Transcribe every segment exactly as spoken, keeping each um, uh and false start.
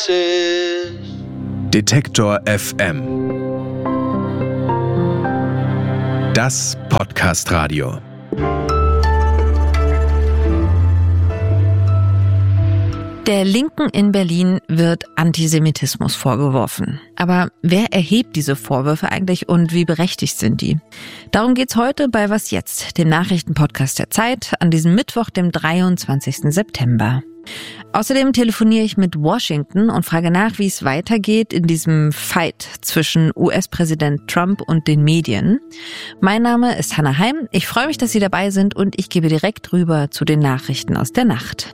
ist Detektor F M. Das Podcast-Radio. Der Linken in Berlin wird Antisemitismus vorgeworfen. Aber wer erhebt diese Vorwürfe eigentlich und wie berechtigt sind die? Darum geht's heute bei Was jetzt, dem Nachrichtenpodcast der Zeit, an diesem Mittwoch, dem dreiundzwanzigsten September. Außerdem telefoniere ich mit Washington und frage nach, wie es weitergeht in diesem Fight zwischen U S-Präsident Trump und den Medien. Mein Name ist Hannah Heim. Ich freue mich, dass Sie dabei sind und ich gebe direkt rüber zu den Nachrichten aus der Nacht.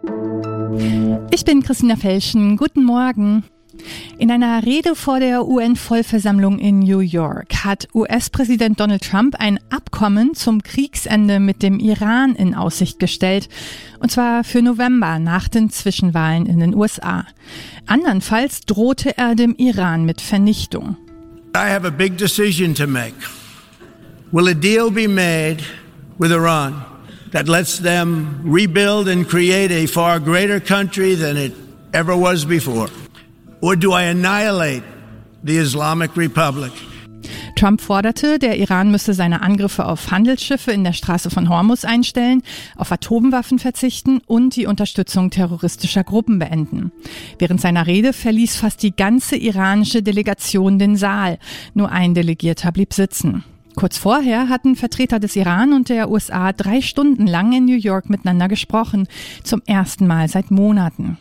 Ich bin Christina Felschen. Guten Morgen. In einer Rede vor der U N-Vollversammlung in New York hat U S-Präsident Donald Trump ein Abkommen zum Kriegsende mit dem Iran in Aussicht gestellt. Und zwar für November nach den Zwischenwahlen in den U S A. Andernfalls drohte er dem Iran mit Vernichtung. I have a big decision to make. Will a deal be made with Iran that lets them rebuild and create a far greater country than it ever was before? Or do I annihilate the Islamic Republic? Trump forderte, der Iran müsse seine Angriffe auf Handelsschiffe in der Straße von Hormuz einstellen, auf Atomwaffen verzichten und die Unterstützung terroristischer Gruppen beenden. Während seiner Rede verließ fast die ganze iranische Delegation den Saal. Nur ein Delegierter blieb sitzen. Kurz vorher hatten Vertreter des Iran und der U S A drei Stunden lang in New York miteinander gesprochen. Zum ersten Mal seit Monaten.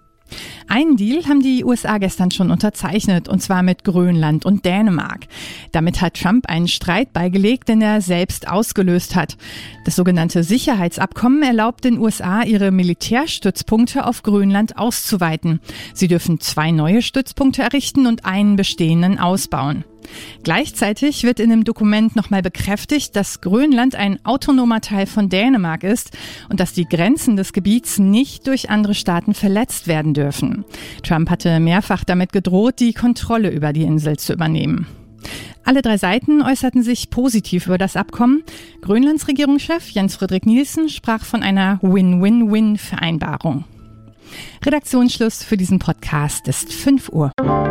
Einen Deal haben die U S A gestern schon unterzeichnet, und zwar mit Grönland und Dänemark. Damit hat Trump einen Streit beigelegt, den er selbst ausgelöst hat. Das sogenannte Sicherheitsabkommen erlaubt den U S A, ihre Militärstützpunkte auf Grönland auszuweiten. Sie dürfen zwei neue Stützpunkte errichten und einen bestehenden ausbauen. Gleichzeitig wird in dem Dokument nochmal bekräftigt, dass Grönland ein autonomer Teil von Dänemark ist und dass die Grenzen des Gebiets nicht durch andere Staaten verletzt werden dürfen. Trump hatte mehrfach damit gedroht, die Kontrolle über die Insel zu übernehmen. Alle drei Seiten äußerten sich positiv über das Abkommen. Grönlands Regierungschef Jens Frederik Nielsen sprach von einer Win-Win-Win-Vereinbarung. Redaktionsschluss für diesen Podcast ist fünf Uhr.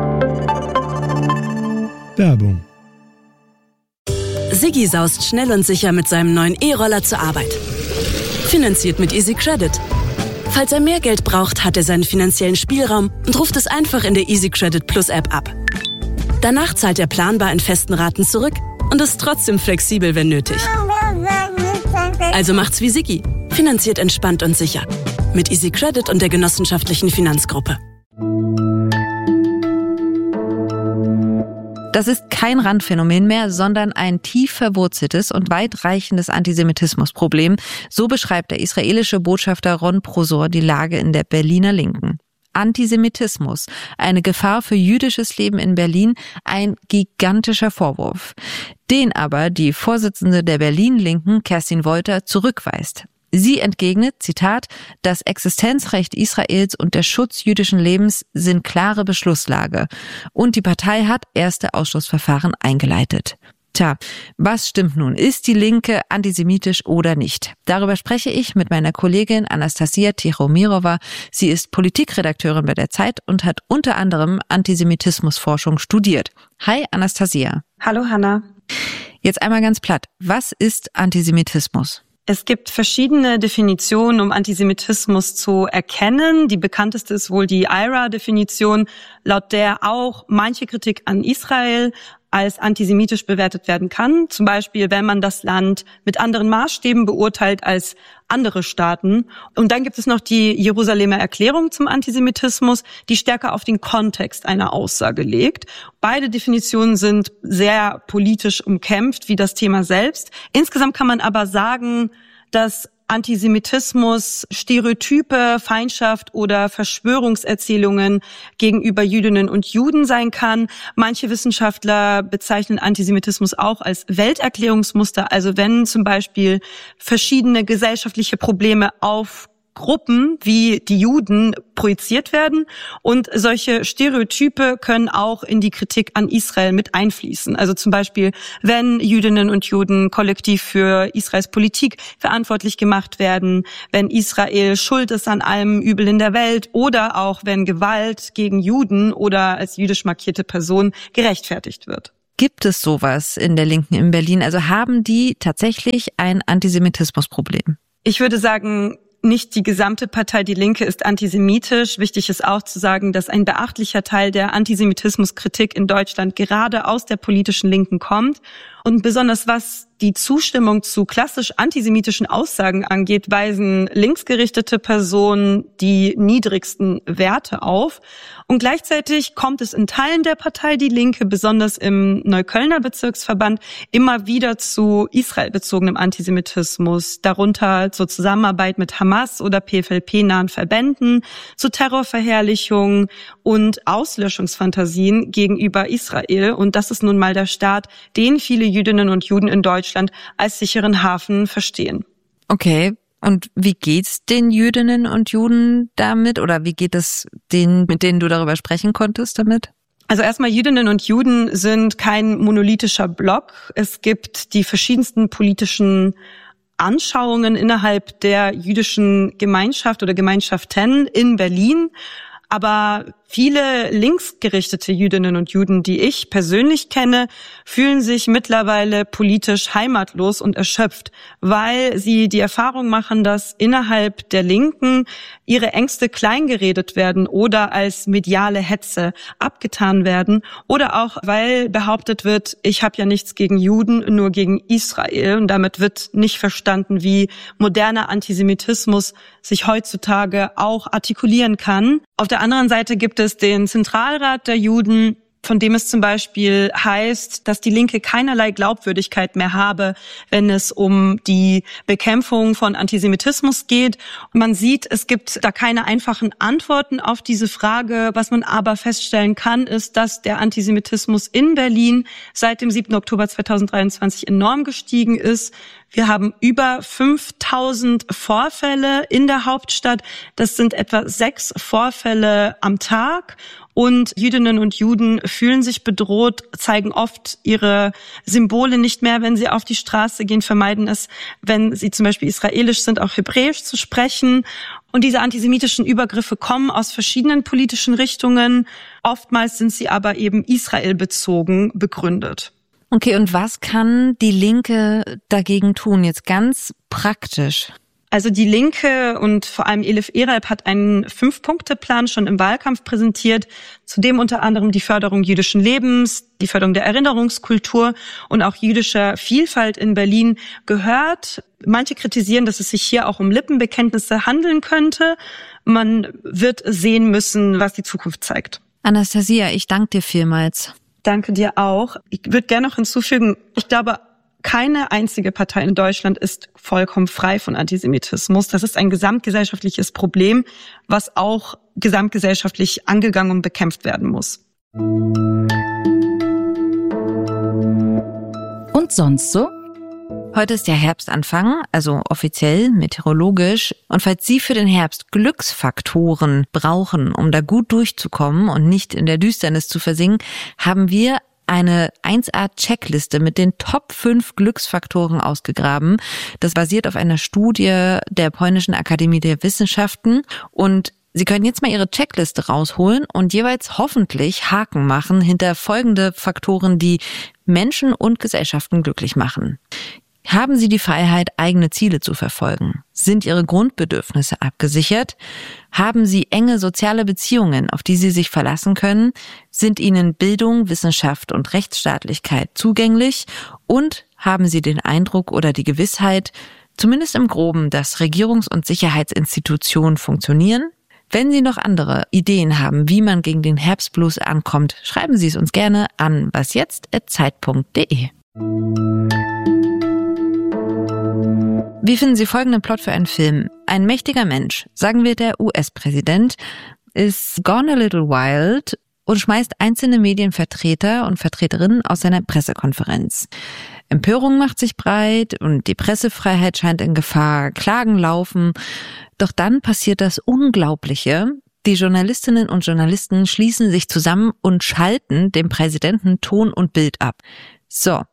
Werbung. Siggi saust schnell und sicher mit seinem neuen E-Roller zur Arbeit. Finanziert mit Easy Credit. Falls er mehr Geld braucht, hat er seinen finanziellen Spielraum und ruft es einfach in der Easy Credit Plus App ab. Danach zahlt er planbar in festen Raten zurück und ist trotzdem flexibel, wenn nötig. Also macht's wie Siggi. Finanziert entspannt und sicher. Mit Easy Credit und der genossenschaftlichen Finanzgruppe. Das ist kein Randphänomen mehr, sondern ein tief verwurzeltes und weitreichendes Antisemitismusproblem. So beschreibt der israelische Botschafter Ron Prosor die Lage in der Berliner Linken. Antisemitismus, eine Gefahr für jüdisches Leben in Berlin, ein gigantischer Vorwurf, den aber die Vorsitzende der Berlin-Linken, Kerstin Wolter, zurückweist. Sie entgegnet, Zitat, das Existenzrecht Israels und der Schutz jüdischen Lebens sind klare Beschlusslage. Und die Partei hat erste Ausschlussverfahren eingeleitet. Tja, was stimmt nun? Ist die Linke antisemitisch oder nicht? Darüber spreche ich mit meiner Kollegin Anastasia Tichomirova. Sie ist Politikredakteurin bei der Zeit und hat unter anderem Antisemitismusforschung studiert. Hi Anastasia. Hallo Hannah. Jetzt einmal ganz platt. Was ist Antisemitismus? Es gibt verschiedene Definitionen, um Antisemitismus zu erkennen. Die bekannteste ist wohl die I R A-Definition, laut der auch manche Kritik an Israel als antisemitisch bewertet werden kann. Zum Beispiel, wenn man das Land mit anderen Maßstäben beurteilt als andere Staaten. Und dann gibt es noch die Jerusalemer Erklärung zum Antisemitismus, die stärker auf den Kontext einer Aussage legt. Beide Definitionen sind sehr politisch umkämpft, wie das Thema selbst. Insgesamt kann man aber sagen, dass Antisemitismus Stereotype, Feindschaft oder Verschwörungserzählungen gegenüber Jüdinnen und Juden sein kann. Manche Wissenschaftler bezeichnen Antisemitismus auch als Welterklärungsmuster. Also wenn zum Beispiel verschiedene gesellschaftliche Probleme auf Gruppen wie die Juden projiziert werden. Und solche Stereotype können auch in die Kritik an Israel mit einfließen. Also zum Beispiel, wenn Jüdinnen und Juden kollektiv für Israels Politik verantwortlich gemacht werden, wenn Israel schuld ist an allem Übel in der Welt oder auch wenn Gewalt gegen Juden oder als jüdisch markierte Person gerechtfertigt wird. Gibt es sowas in der Linken in Berlin? Also haben die tatsächlich ein Antisemitismusproblem? Ich würde sagen, nicht die gesamte Partei Die Linke ist antisemitisch. Wichtig ist auch zu sagen, dass ein beachtlicher Teil der Antisemitismuskritik in Deutschland gerade aus der politischen Linken kommt. Und besonders was die Zustimmung zu klassisch antisemitischen Aussagen angeht, weisen linksgerichtete Personen die niedrigsten Werte auf. Und gleichzeitig kommt es in Teilen der Partei Die Linke, besonders im Neuköllner Bezirksverband, immer wieder zu israelbezogenem Antisemitismus, darunter zur Zusammenarbeit mit Hamas oder P F L P-nahen Verbänden, zu Terrorverherrlichung und Auslöschungsfantasien gegenüber Israel. Und das ist nun mal der Staat, den viele Jüdinnen und Juden in Deutschland als sicheren Hafen verstehen. Okay, und wie geht's den Jüdinnen und Juden damit? Oder wie geht es denen, mit denen du darüber sprechen konntest damit? Also erstmal, Jüdinnen und Juden sind kein monolithischer Block. Es gibt die verschiedensten politischen Anschauungen innerhalb der jüdischen Gemeinschaft oder Gemeinschaften in Berlin. Aber viele linksgerichtete Jüdinnen und Juden, die ich persönlich kenne, fühlen sich mittlerweile politisch heimatlos und erschöpft, weil sie die Erfahrung machen, dass innerhalb der Linken ihre Ängste kleingeredet werden oder als mediale Hetze abgetan werden oder auch, weil behauptet wird, ich habe ja nichts gegen Juden, nur gegen Israel. Und damit wird nicht verstanden, wie moderner Antisemitismus sich heutzutage auch artikulieren kann. Auf der anderen Seite gibt es den Zentralrat der Juden, von dem es zum Beispiel heißt, dass die Linke keinerlei Glaubwürdigkeit mehr habe, wenn es um die Bekämpfung von Antisemitismus geht. Und man sieht, es gibt da keine einfachen Antworten auf diese Frage. Was man aber feststellen kann, ist, dass der Antisemitismus in Berlin seit dem siebten Oktober zweitausenddreiundzwanzig enorm gestiegen ist. Wir haben über fünftausend Vorfälle in der Hauptstadt. Das sind etwa sechs Vorfälle am Tag. Und Jüdinnen und Juden fühlen sich bedroht, zeigen oft ihre Symbole nicht mehr, wenn sie auf die Straße gehen, vermeiden es, wenn sie zum Beispiel israelisch sind, auch Hebräisch zu sprechen. Und diese antisemitischen Übergriffe kommen aus verschiedenen politischen Richtungen. Oftmals sind sie aber eben israelbezogen begründet. Okay, und was kann die Linke dagegen tun, jetzt ganz praktisch? Also die Linke und vor allem Elif Eralp hat einen Fünf-Punkte-Plan schon im Wahlkampf präsentiert, zu dem unter anderem die Förderung jüdischen Lebens, die Förderung der Erinnerungskultur und auch jüdischer Vielfalt in Berlin gehört. Manche kritisieren, dass es sich hier auch um Lippenbekenntnisse handeln könnte. Man wird sehen müssen, was die Zukunft zeigt. Anastasia, ich danke dir vielmals. Danke dir auch. Ich würde gerne noch hinzufügen, ich glaube, keine einzige Partei in Deutschland ist vollkommen frei von Antisemitismus. Das ist ein gesamtgesellschaftliches Problem, was auch gesamtgesellschaftlich angegangen und bekämpft werden muss. Und sonst so? Heute ist ja Herbstanfang, also offiziell, meteorologisch. Und falls Sie für den Herbst Glücksfaktoren brauchen, um da gut durchzukommen und nicht in der Düsternis zu versinken, haben wir eine eins A-Checkliste mit den Top fünf Glücksfaktoren ausgegraben. Das basiert auf einer Studie der Polnischen Akademie der Wissenschaften. Und Sie können jetzt mal Ihre Checkliste rausholen und jeweils hoffentlich Haken machen hinter folgende Faktoren, die Menschen und Gesellschaften glücklich machen. Haben Sie die Freiheit, eigene Ziele zu verfolgen? Sind Ihre Grundbedürfnisse abgesichert? Haben Sie enge soziale Beziehungen, auf die Sie sich verlassen können? Sind Ihnen Bildung, Wissenschaft und Rechtsstaatlichkeit zugänglich? Und haben Sie den Eindruck oder die Gewissheit, zumindest im Groben, dass Regierungs- und Sicherheitsinstitutionen funktionieren? Wenn Sie noch andere Ideen haben, wie man gegen den Herbstblues ankommt, schreiben Sie es uns gerne an wasjetzt at zeit punkt de. Wie finden Sie folgenden Plot für einen Film? Ein mächtiger Mensch, sagen wir der U S-Präsident, ist gone a little wild und schmeißt einzelne Medienvertreter und Vertreterinnen aus seiner Pressekonferenz. Empörung macht sich breit und die Pressefreiheit scheint in Gefahr, Klagen laufen. Doch dann passiert das Unglaubliche. Die Journalistinnen und Journalisten schließen sich zusammen und schalten dem Präsidenten Ton und Bild ab. So,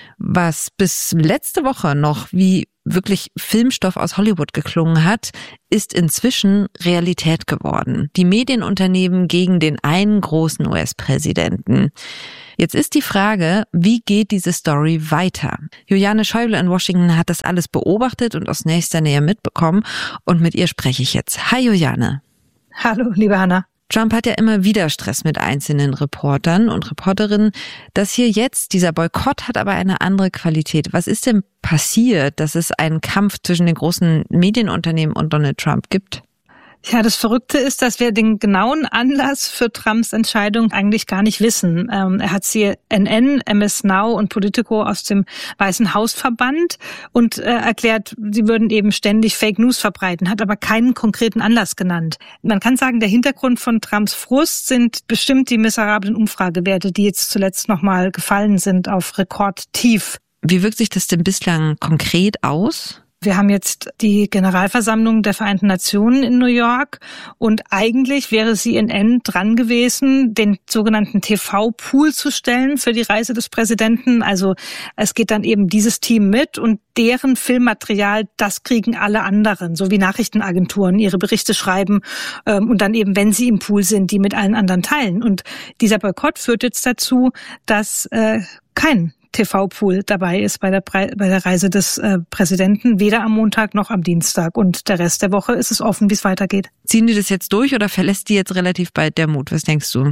was bis letzte Woche noch wie wirklich Filmstoff aus Hollywood geklungen hat, ist inzwischen Realität geworden. Die Medienunternehmen gegen den einen großen U S-Präsidenten. Jetzt ist die Frage, wie geht diese Story weiter? Juliane Schäuble in Washington hat das alles beobachtet und aus nächster Nähe mitbekommen. Und mit ihr spreche ich jetzt. Hi Juliane. Hallo, liebe Hanna. Trump hat ja immer wieder Stress mit einzelnen Reportern und Reporterinnen. Das hier jetzt, dieser Boykott, hat aber eine andere Qualität. Was ist denn passiert, dass es einen Kampf zwischen den großen Medienunternehmen und Donald Trump gibt? Ja, das Verrückte ist, dass wir den genauen Anlass für Trumps Entscheidung eigentlich gar nicht wissen. Ähm, er hat C N N, M S Now und Politico aus dem Weißen Haus verbannt und äh, erklärt, sie würden eben ständig Fake News verbreiten, hat aber keinen konkreten Anlass genannt. Man kann sagen, der Hintergrund von Trumps Frust sind bestimmt die miserablen Umfragewerte, die jetzt zuletzt nochmal gefallen sind auf Rekordtief. Wie wirkt sich das denn bislang konkret aus? Wir haben jetzt die Generalversammlung der Vereinten Nationen in New York und eigentlich wäre C N N dran gewesen, den sogenannten T V-Pool zu stellen für die Reise des Präsidenten. Also es geht dann eben dieses Team mit und deren Filmmaterial, das kriegen alle anderen, so wie Nachrichtenagenturen ihre Berichte schreiben ähm, und dann eben, wenn sie im Pool sind, die mit allen anderen teilen. Und dieser Boykott führt jetzt dazu, dass äh, kein T V-Pool dabei ist bei der, Pre- bei der Reise des äh, Präsidenten, weder am Montag noch am Dienstag. Und der Rest der Woche ist es offen, wie es weitergeht. Ziehen die das jetzt durch oder verlässt die jetzt relativ bald der Mut? Was denkst du?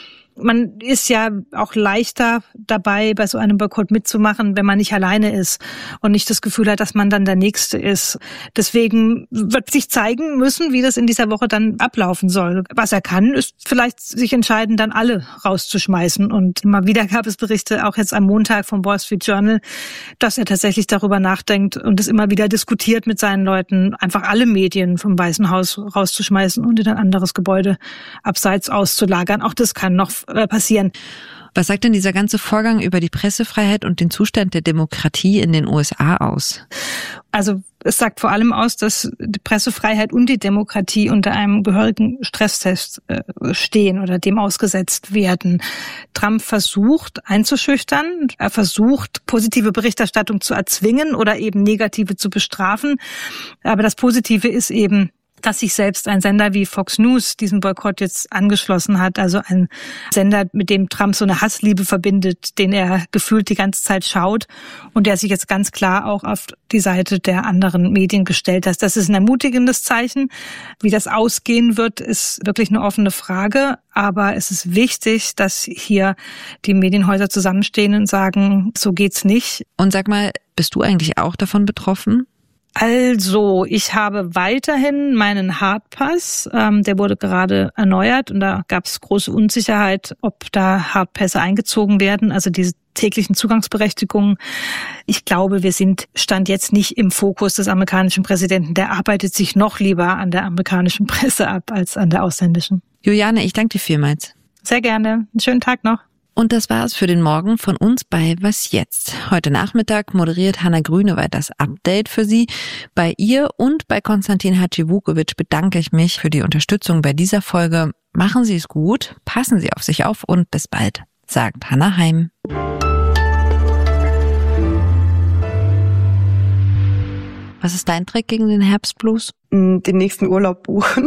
Man ist ja auch leichter dabei, bei so einem Boykott mitzumachen, wenn man nicht alleine ist und nicht das Gefühl hat, dass man dann der Nächste ist. Deswegen wird sich zeigen müssen, wie das in dieser Woche dann ablaufen soll. Was er kann, ist vielleicht sich entscheiden, dann alle rauszuschmeißen. Und immer wieder gab es Berichte, auch jetzt am Montag vom Wall Street Journal, dass er tatsächlich darüber nachdenkt und es immer wieder diskutiert mit seinen Leuten, einfach alle Medien vom Weißen Haus rauszuschmeißen und in ein anderes Gebäude abseits auszulagern. Auch das kann noch passieren. Was sagt denn dieser ganze Vorgang über die Pressefreiheit und den Zustand der Demokratie in den U S A aus? Also es sagt vor allem aus, dass die Pressefreiheit und die Demokratie unter einem gehörigen Stresstest stehen oder dem ausgesetzt werden. Trump versucht einzuschüchtern, er versucht positive Berichterstattung zu erzwingen oder eben negative zu bestrafen. Aber das Positive ist eben, dass sich selbst ein Sender wie Fox News diesem Boykott jetzt angeschlossen hat. Also ein Sender, mit dem Trump so eine Hassliebe verbindet, den er gefühlt die ganze Zeit schaut und der sich jetzt ganz klar auch auf die Seite der anderen Medien gestellt hat. Das ist ein ermutigendes Zeichen. Wie das ausgehen wird, ist wirklich eine offene Frage. Aber es ist wichtig, dass hier die Medienhäuser zusammenstehen und sagen, so geht's nicht. Und sag mal, bist du eigentlich auch davon betroffen? Also, ich habe weiterhin meinen Hardpass, ähm, der wurde gerade erneuert und da gab es große Unsicherheit, ob da Hardpässe eingezogen werden, also diese täglichen Zugangsberechtigungen. Ich glaube, wir sind Stand jetzt nicht im Fokus des amerikanischen Präsidenten. Der arbeitet sich noch lieber an der amerikanischen Presse ab als an der ausländischen. Juliane, ich danke dir vielmals. Sehr gerne. Einen schönen Tag noch. Und das war es für den Morgen von uns bei Was Jetzt? Heute Nachmittag moderiert Hanna Grünewald das Update für Sie. Bei ihr und bei Konstantin Hadživuković bedanke ich mich für die Unterstützung bei dieser Folge. Machen Sie es gut, passen Sie auf sich auf und bis bald, sagt Hanna Heim. Was ist dein Trick gegen den Herbstblues? Den nächsten Urlaub buchen.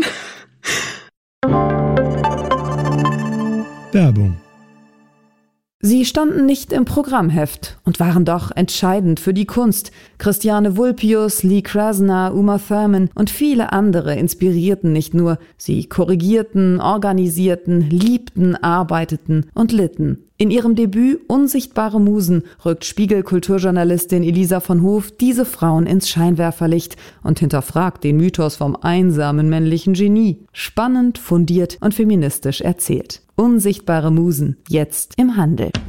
Werbung. Sie standen nicht im Programmheft und waren doch entscheidend für die Kunst. Christiane Vulpius, Lee Krasner, Uma Thurman und viele andere inspirierten nicht nur, sie korrigierten, organisierten, liebten, arbeiteten und litten. In ihrem Debüt Unsichtbare Musen rückt Spiegel-Kulturjournalistin Elisa von Hoof diese Frauen ins Scheinwerferlicht und hinterfragt den Mythos vom einsamen männlichen Genie. Spannend, fundiert und feministisch erzählt. Unsichtbare Musen, jetzt im Handel.